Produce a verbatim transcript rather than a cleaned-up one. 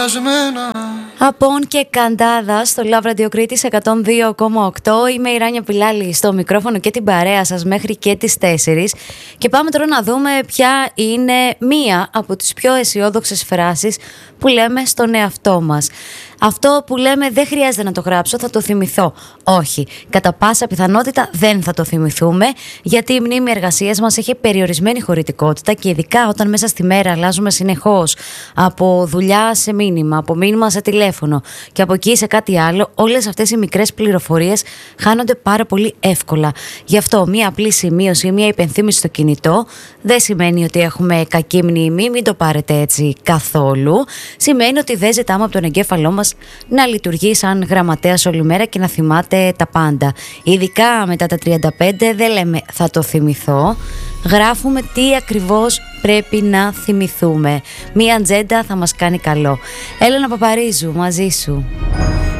χαλασμένα. Απόν και Καντάδα στο Love Radio Κρήτης εκατόν δύο κόμμα οκτώ. Είμαι η Ράνια Πιλάλη στο μικρόφωνο και την παρέα σας μέχρι και τις τέσσερις. Και πάμε τώρα να δούμε ποια είναι μία από τις πιο αισιόδοξες φράσεις που λέμε στον εαυτό μας. Αυτό που λέμε δεν χρειάζεται να το γράψω, θα το θυμηθώ. Όχι, κατά πάσα πιθανότητα δεν θα το θυμηθούμε, γιατί η μνήμη εργασίας μας έχει περιορισμένη χωρητικότητα και ειδικά όταν μέσα στη μέρα αλλάζουμε συνεχώς από δουλειά σε μήνυμα, από μήνυμα σε τηλέφωνο και από εκεί σε κάτι άλλο, όλες αυτές οι μικρές πληροφορίες χάνονται πάρα πολύ εύκολα. Γι' αυτό μία απλή σημείωση ή μία υπενθύμηση στο κινητό δεν σημαίνει ότι έχουμε κακή μνήμη, μην το πάρετε έτσι καθόλου. Σημαίνει ότι δεν ζητάμε από τον εγκέφαλό μας να λειτουργεί σαν γραμματέας όλη μέρα και να θυμάται τα πάντα. Ειδικά μετά τα τριάντα πέντε δεν λέμε θα το θυμηθώ. Γράφουμε τι ακριβώς πρέπει να θυμηθούμε. Μία ατζέντα θα μας κάνει καλό. Έλενα Παπαρίζου, μαζί σου.